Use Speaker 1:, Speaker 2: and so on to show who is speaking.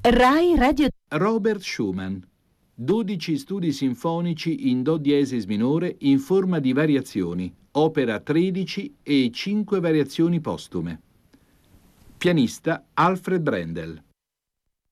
Speaker 1: Rai Radio.
Speaker 2: Robert Schumann. 12 studi sinfonici in do diesis minore in forma di variazioni, opera 13 e 5 variazioni postume. Pianista Alfred Brendel.